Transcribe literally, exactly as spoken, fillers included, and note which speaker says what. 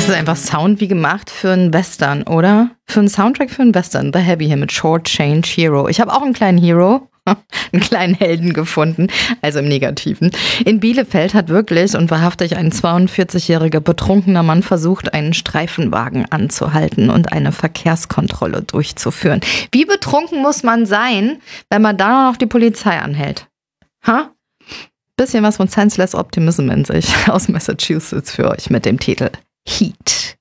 Speaker 1: Das ist einfach Sound wie gemacht für einen Western, oder? Für einen Soundtrack für einen Western. The Heavy hier mit Short Change Hero. Ich habe auch einen kleinen Hero, einen kleinen Helden gefunden, also im Negativen. In Bielefeld hat wirklich und wahrhaftig ein zweiundvierzigjähriger betrunkener Mann versucht, einen Streifenwagen anzuhalten und eine Verkehrskontrolle durchzuführen. Wie betrunken muss man sein, wenn man da noch die Polizei anhält? Ha? Bisschen was von Senseless Optimism in sich aus Massachusetts für euch mit dem Titel Heat.